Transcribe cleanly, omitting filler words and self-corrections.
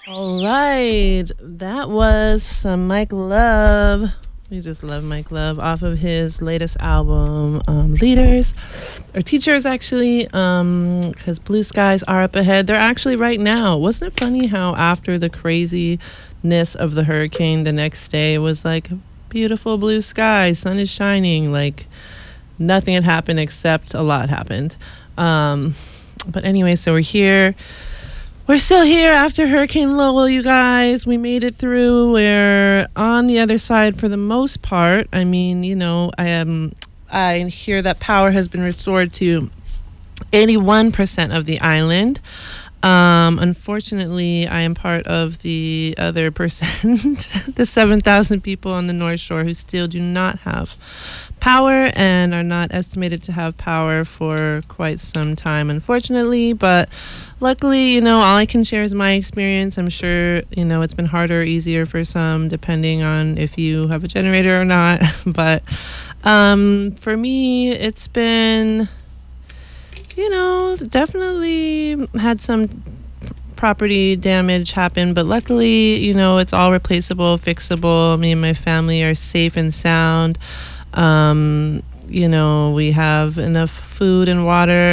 All right, that was some Mike Love. We just love Mike Love off of his latest album, Leaders, or Teachers, actually, because Blue Skies Are Up Ahead. They're actually right now. Wasn't it funny how after the craziness of the hurricane, the next day was like beautiful blue skies, sun is shining, like nothing had happened except a lot happened. But anyway, so we're here. We're still here after Hurricane Lowell, you guys. We made it through. We're on the other side for the most part. I mean, I hear that power has been restored to 81% of the island. Unfortunately, I am part of the other percent, the 7,000 people on the North Shore who still do not have power and are not estimated to have power for quite some time, unfortunately. But luckily, all I can share is my experience. I'm sure, it's been harder or easier for some, depending on if you have a generator or not. But for me, it's been, definitely had some property damage happen, but luckily, it's all replaceable, fixable. Me and my family are safe and sound. We have enough food and water